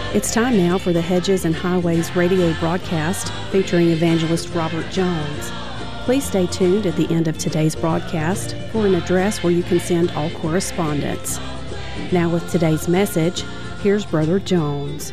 It's time now for the Hedges and Highways radio broadcast featuring evangelist Robert Jones. Please stay tuned at the end of today's broadcast for an address where you can send all correspondence. Now with today's message, here's Brother Jones.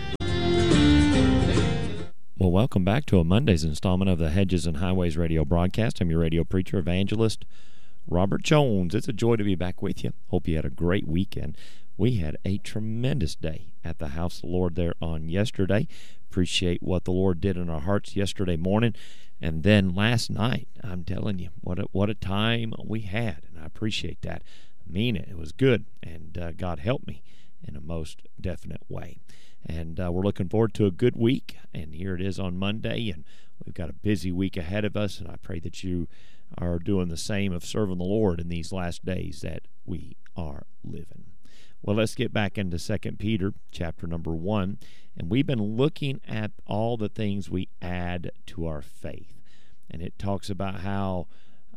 Well, welcome back to a Monday's installment of the Hedges and Highways radio broadcast. I'm your radio preacher, evangelist Robert Jones. It's a joy to be back with you. Hope you had a great weekend. We had a tremendous day at the house of the Lord there on yesterday. Appreciate what the Lord did in our hearts yesterday morning. And then last night, I'm telling you, what a time we had. And I appreciate that. I mean it. It was good. And God helped me in a most definite way. And we're looking forward to a good week. And here it is on Monday. And we've got a busy week ahead of us. And I pray that you are doing the same of serving the Lord in these last days that we are living. Well, let's get back into 2 Peter chapter number 1. And we've been looking at all the things we add to our faith. And it talks about how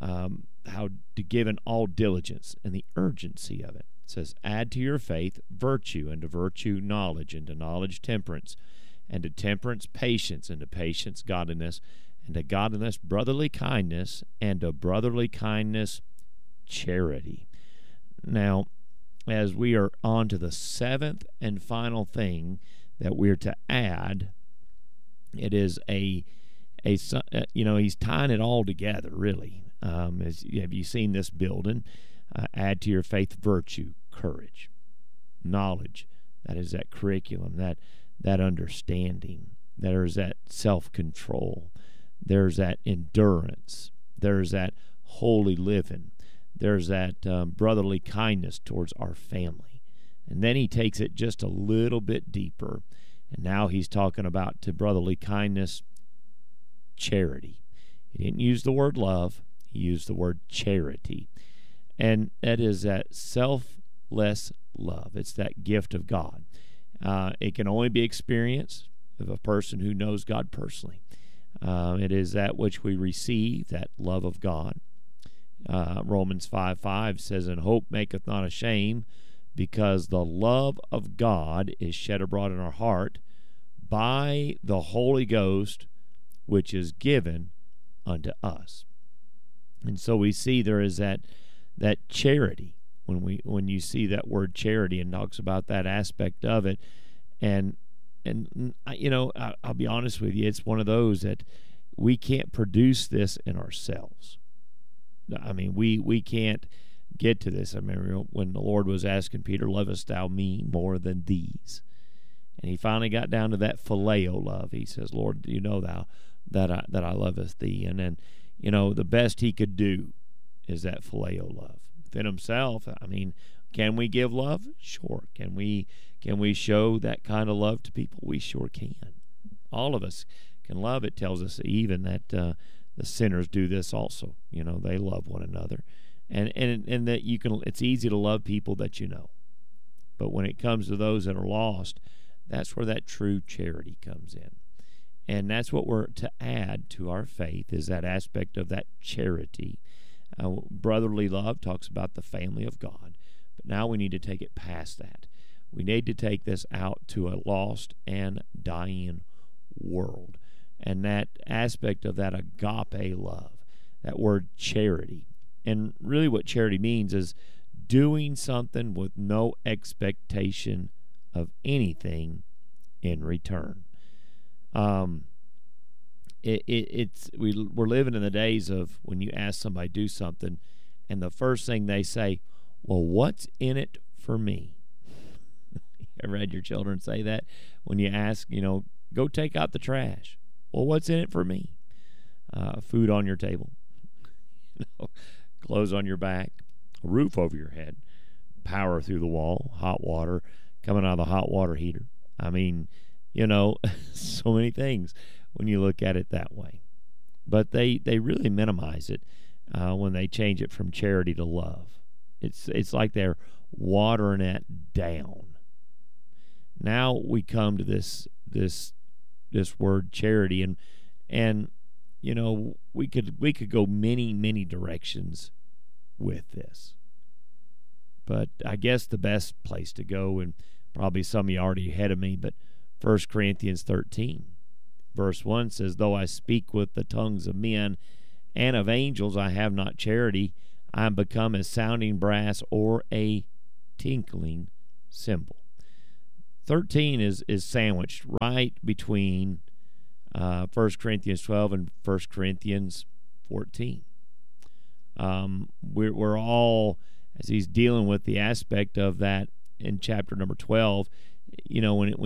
to give in all diligence and the urgency of it. It says, add to your faith virtue, and to virtue knowledge, and to knowledge temperance, and to temperance patience, and to patience godliness, and to godliness brotherly kindness, and to brotherly kindness charity. Now, as we are on to the seventh and final thing that we're to add, it is he's tying it all together, really. Have you seen this building? Add to your faith virtue, courage, knowledge. That is that curriculum, that understanding. There's that self-control. There's that endurance. There's that holy living. There's that brotherly kindness towards our family. And then he takes it just a little bit deeper. And now he's talking about to brotherly kindness, charity. He didn't use the word love. He used the word charity. And that is that selfless love. It's that gift of God. It can only be experienced of a person who knows God personally. It is that which we receive, that love of God. Romans 5:5 says, and hope maketh not ashamed, because the love of God is shed abroad in our heart by the Holy Ghost, which is given unto us. And so we see there is that charity when you see that word charity and talks about that aspect of it. And I'll be honest with you, it's one of those that we can't produce this in ourselves. I mean, we can't get to this. I remember when the Lord was asking Peter, lovest thou me more than these? And he finally got down to that phileo love. He says, Lord, you know thou that I loveth thee. And then, the best he could do is that phileo love. Within himself, I mean, can we give love? Sure. Can we show that kind of love to people? We sure can. All of us can love. It tells us even that the sinners do this also. They love one another. And that you can. It's easy to love people that you know. But when it comes to those that are lost, that's where that true charity comes in. And that's what we're to add to our faith, is that aspect of that charity. Brotherly love talks about the family of God. But now we need to take it past that. We need to take this out to a lost and dying world. And that aspect of that agape love, that word charity. And really what charity means is doing something with no expectation of anything in return. We're living in the days of when you ask somebody to do something, and the first thing they say, well, what's in it for me? You ever had your children say that? When you ask, go take out the trash. Well, what's in it for me? Food on your table, clothes on your back, a roof over your head, power through the wall, hot water coming out of the hot water heater. I mean, so many things when you look at it that way. But they really minimize it when they change it from charity to love. It's like they're watering it down. Now we come to this word charity, and we could go many directions with this. But I guess the best place to go, and probably some of you already ahead of me, but 1 Corinthians 13. Verse 1 says, though I speak with the tongues of men and of angels, I have not charity, I am become as sounding brass or a tinkling cymbal. 13 is sandwiched right between 1 Corinthians 12 and 1 Corinthians 14. We're all, as he's dealing with the aspect of that in chapter number 12, when